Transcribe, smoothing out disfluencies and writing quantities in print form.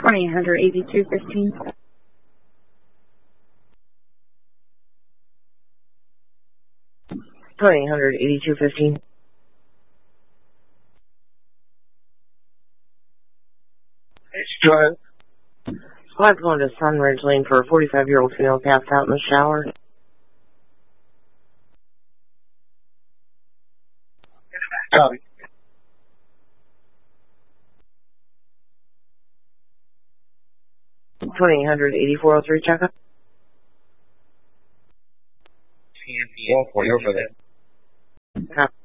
1-800-8215. $1-800-8215. It's Joe. Squad's going to Sunridge Lane for a 45-year-old female passed out in the shower. Copy. $1-800-8403, checkup. Champion. Over there. Copy.